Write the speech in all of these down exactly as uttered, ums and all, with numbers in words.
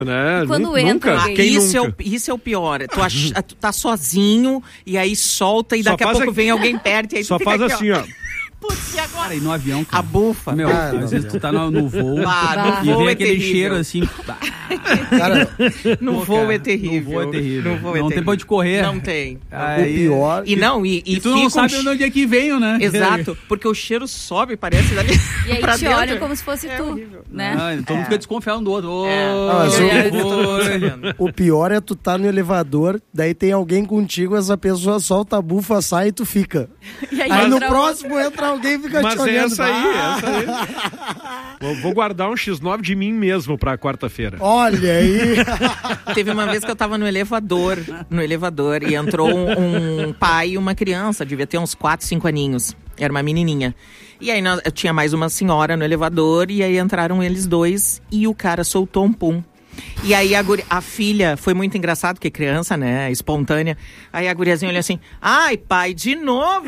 Né? Quando entra nunca. alguém. Quem isso, nunca? É o, isso é o pior. Tu, ach, tu tá sozinho e aí solta e Só daqui a faz pouco aqui- vem alguém perto e aí Só tu fica faz aqui, assim, ó. Putz, e agora? Cara, e no avião, cara. A bufa. Meu, Ah, às não, vezes tu tá no, no voo Ah, e no voo vem é aquele terrível. cheiro assim. Cara, No Pô, voo cara, é terrível. No voo é terrível. No voo é não tem terrível. pra onde correr. Não tem. Aí- o pior... E não, e, e, E tu não fica um sabe che- onde é que veio, né? Exato, porque o cheiro sobe, parece dali. E aí pra te dentro. olham como se fosse É tu, horrível. né? Ah, todo mundo fica desconfiado um do outro. Ô, É. Ah, mas ô, o- ô, O pior é tu tá no elevador, daí tem alguém contigo, essa pessoa solta a bufa, sai e tu fica. E aí, Aí no entra próximo entra alguém e fica Mas te é olhando. essa aí, Ah, essa aí. Vou- Vou guardar um xis nove de mim mesmo pra quarta-feira. Olha aí. Teve uma vez que eu tava no elevador, no elevador, e entrou um, um pai e uma criança, devia ter uns quatro, cinco aninhos. Era uma menininha. E aí nós, eu tinha mais uma senhora no elevador, e aí entraram eles dois, e o cara soltou um pum. E aí a, guri, a filha, foi muito engraçado, porque criança, né, espontânea. Aí a guriazinha olhou assim, ai pai, de novo?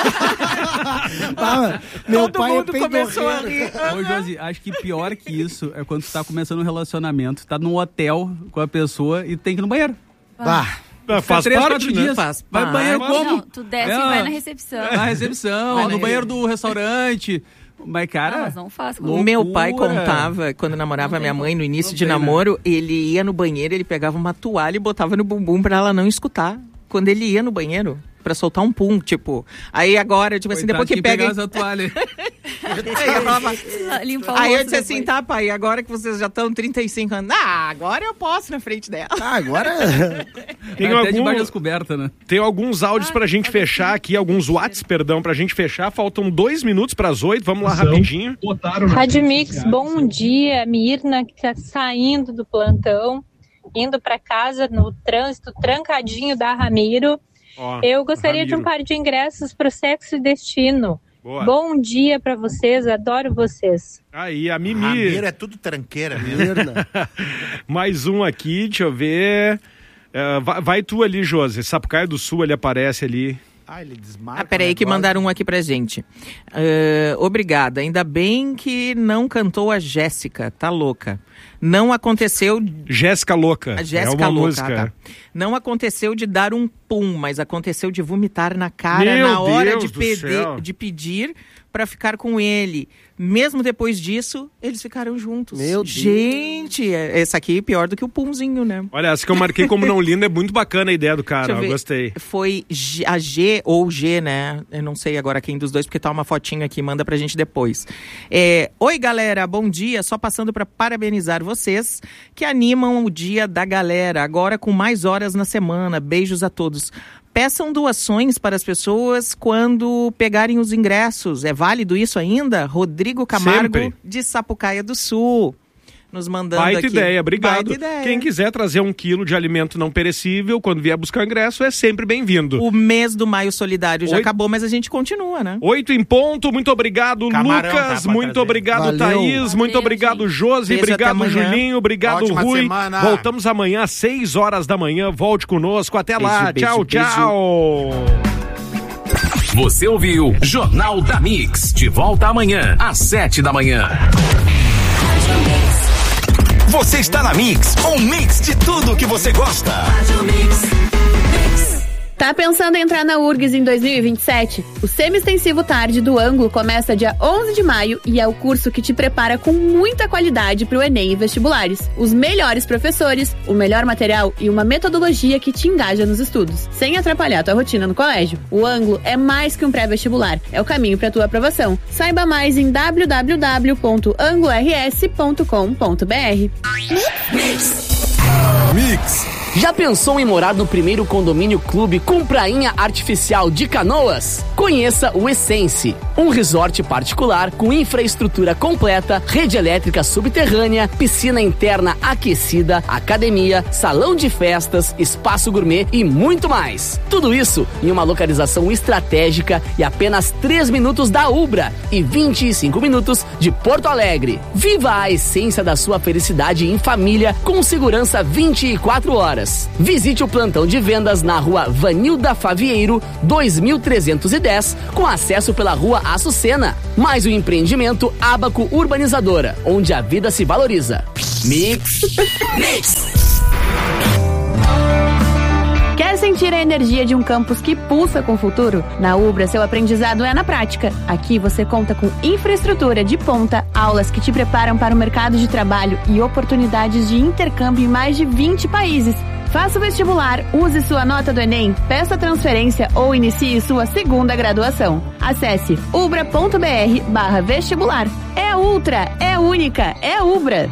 Ah, meu Todo pai mundo é começou a peidorreiro. rir. Ô, Josi, acho que pior que isso é quando tu tá começando um relacionamento, tá num hotel com a pessoa e tem que ir no banheiro. Bah, Ah, faz três, parte, quatro né? dias. Faz Vai no banheiro parte. como? Não, tu desce É, e vai na recepção. Na recepção, Vai no na banheiro do restaurante. Mas, cara... Ah, mas não faz. O meu pai Loucura. contava, quando namorava Não minha tem mãe, no início Não de tem, né? namoro, ele ia no banheiro, ele pegava uma toalha e botava no bumbum pra ela não escutar. Quando ele ia no banheiro, pra soltar um pum, tipo. Aí agora, tipo assim, Coitado depois que quem pega... pegava essa toalha. Aí eu falava- Limpar o Aí eu rosto disse assim, depois. tá pai, agora que vocês já estão trinta e cinco anos, ah, agora eu posso na frente dela. ah, agora... Tem, Até algum, debaixo das cobertas, né? tem alguns áudios pra gente fechar aqui, alguns watts, perdão, pra gente fechar. Faltam dois minutos pras oito, vamos lá rapidinho. Rádio Mix, bom dia. Mirna que tá saindo do plantão, indo para casa no trânsito trancadinho da Ramiro. Ó, Eu gostaria de um Ramiro. par de ingressos para o Sexo e Destino. Boa. Bom dia para vocês, adoro vocês. Aí, a Mimi. Ramiro é tudo tranqueira mesmo. Mirna. Mais um aqui, deixa eu ver. É, vai, vai tu ali, Josi. Sapucaia do Sul, ele aparece ali. Ah, ele desmarca. Ah, peraí o que negócio. mandaram um aqui pra gente. Ah, obrigada, ainda bem que não cantou a Jéssica, tá louca. Não aconteceu... Jéssica Louca. A Jéssica é uma Louca, música. ah, tá. Não aconteceu de dar um pum, mas aconteceu de vomitar na cara Meu na hora Deus de, do pede- céu. de pedir pra ficar com ele. Mesmo depois disso, eles ficaram juntos. Meu Deus. Gente, é- essa aqui é pior do que o pumzinho, né? Olha, essa que eu marquei como não linda é muito bacana a ideia do cara, Deixa eu eu ver. gostei. Foi G- a G ou G, né? Eu não sei agora quem dos dois, porque tá uma fotinho aqui, manda pra gente depois. É, Oi, galera, bom dia. Só passando pra parabenizar vocês que animam o dia da galera, agora com mais horas na semana. Beijos a todos. Peçam doações para as pessoas quando pegarem os ingressos. É válido isso ainda? Rodrigo Camargo, Sempre. de Sapucaia do Sul. Nos mandando Baita aqui. ideia, obrigado. Baita ideia. Quem quiser trazer um quilo de alimento não perecível, quando vier buscar o ingresso, é sempre bem-vindo. O mês do Maio Solidário já Oi. acabou, mas a gente continua, né? Oito em ponto, muito obrigado, Camarão, Lucas, tá, pra muito trazer. obrigado, Valeu. Thaís, muito Valeu, obrigado, gente. Josi, Beijo, até obrigado, amanhã. Julinho, obrigado, Ótima Rui. semana. Voltamos amanhã às seis horas da manhã, volte conosco, até lá, Beijo, tchau, beijo, tchau. Você ouviu Jornal da Mix. De volta amanhã, às sete da manhã. Você está na Mix, um mix de tudo que você gosta. Tá pensando em entrar na U R G S em dois mil e vinte e sete? O Semi-Extensivo Tarde do Ângulo começa dia onze de maio e é o curso que te prepara com muita qualidade para o Enem e vestibulares. Os melhores professores, o melhor material e uma metodologia que te engaja nos estudos, sem atrapalhar tua rotina no colégio. O Ângulo é mais que um pré-vestibular, é o caminho para tua aprovação. Saiba mais em w w w ponto anglo r s ponto com ponto b r. Mix. Já pensou em morar no primeiro condomínio clube com prainha artificial de Canoas? Conheça o Essence, um resort particular com infraestrutura completa, rede elétrica subterrânea, piscina interna aquecida, academia, salão de festas, espaço gourmet e muito mais. Tudo isso em uma localização estratégica e apenas três minutos da Ubra e vinte e cinco minutos de Porto Alegre. Viva a essência da sua felicidade em família com segurança vinte e quatro horas. Canoas. Visite o plantão de vendas na rua Vanilda Favieiro, dois mil trezentos e dez, com acesso pela rua Açucena. Mais um empreendimento Abaco Urbanizadora, onde a vida se valoriza. Mix. Mix. Quer sentir a energia de um campus que pulsa com o futuro? Na Ubra, seu aprendizado é na prática. Aqui você conta com infraestrutura de ponta, aulas que te preparam para o mercado de trabalho e oportunidades de intercâmbio em mais de vinte países. Faça o vestibular, use sua nota do Enem, peça transferência ou inicie sua segunda graduação. Acesse ubra.br barra vestibular. É ultra, é única, é Ubra.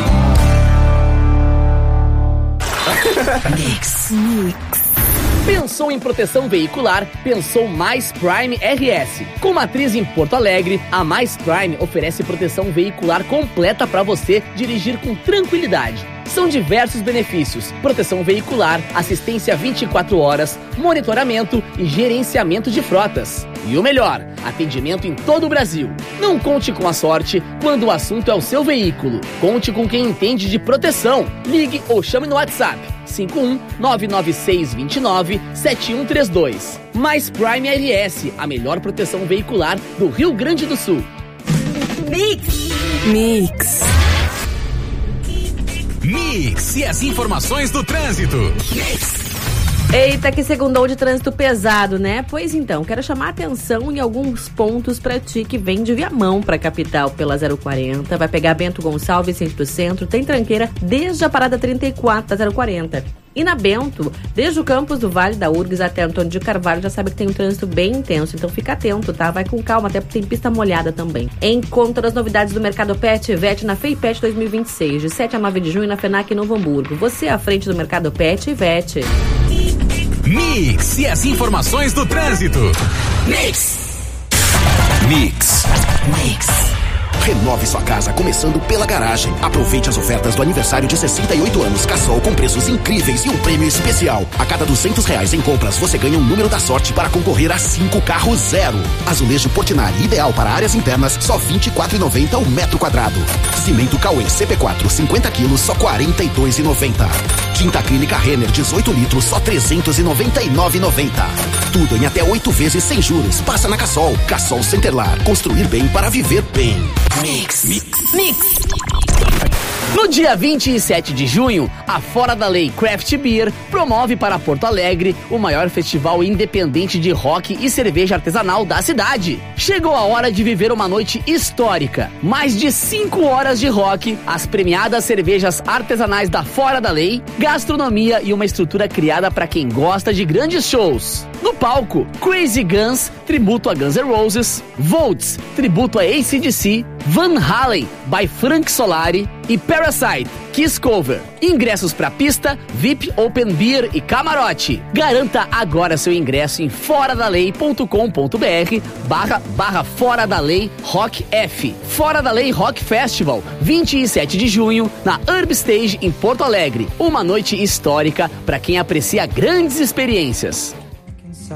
Mix. Mix. Pensou em proteção veicular? Pensou Mais Prime R S. Com matriz em Porto Alegre, a Mais Prime oferece proteção veicular completa para você dirigir com tranquilidade. São diversos benefícios: proteção veicular, assistência vinte e quatro horas, monitoramento e gerenciamento de frotas. E o melhor, atendimento em todo o Brasil. Não conte com a sorte quando o assunto é o seu veículo. Conte com quem entende de proteção. Ligue ou chame no WhatsApp cinco um nove nove seis dois nove sete um três dois. Mais Prime R S, a melhor proteção veicular do Rio Grande do Sul. Mix. Mix. Mix e as informações do trânsito. Mix. Eita, que segundou de trânsito pesado, né? Pois então, quero chamar a atenção em alguns pontos pra ti que vem de Viamão pra capital pela zero quarenta. Vai pegar Bento Gonçalves, centro do centro, tem tranqueira desde a parada trinta e quatro da zero quarenta. E na Bento, desde o campus do Vale da Urgs até Antônio de Carvalho, já sabe que tem um trânsito bem intenso, então fica atento, tá? Vai com calma, até porque tem pista molhada também. Encontre as novidades do Mercado Pet e Vet na FEIPET dois mil e vinte e seis, de sete a nove de junho na FENAC Novo Hamburgo. Você à frente do Mercado Pet e Vet. Mix e as informações do trânsito. Mix. Mix. Mix. Renove sua casa começando pela garagem. Aproveite as ofertas do aniversário de sessenta e oito anos Cassol com preços incríveis e um prêmio especial. A cada duzentos reais em compras, você ganha um número da sorte para concorrer a cinco carros zero. Azulejo Portinari, ideal para áreas internas, só vinte e quatro reais e noventa centavos o metro quadrado. Cimento Cauê C P quatro, cinquenta quilos, só quarenta e dois reais e noventa centavos. Tinta acrílica Renner, dezoito litros, só trezentos e noventa e nove reais e noventa centavos. Tudo em até oito vezes sem juros. Passa na Cassol. Cassol Centerlar. Construir bem para viver bem. Mix. Mix. Mix. No dia vinte e sete de junho, a Fora da Lei Craft Beer promove para Porto Alegre o maior festival independente de rock e cerveja artesanal da cidade. Chegou a hora de viver uma noite histórica. Mais de cinco horas de rock, as premiadas cervejas artesanais da Fora da Lei, gastronomia e uma estrutura criada para quem gosta de grandes shows. No palco, Crazy Guns, tributo a Guns N' Roses, Volts, tributo a A C D C, Van Halen, by Frank Solari e Parasite, Kiss Cover. Ingressos pra pista, V I P, Open Beer e camarote. Garanta agora seu ingresso em foradalei.com.br barra barra Fora da Lei Rock F. Fora da Lei Rock Festival, vinte e sete de junho, na Urb Stage em Porto Alegre. Uma noite histórica para quem aprecia grandes experiências.